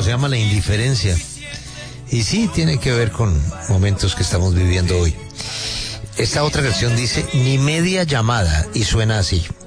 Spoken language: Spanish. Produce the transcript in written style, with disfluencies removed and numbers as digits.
se llama La Indiferencia. Y sí, tiene que ver con momentos que estamos viviendo hoy. Esta otra canción dice Ni media llamada y suena así.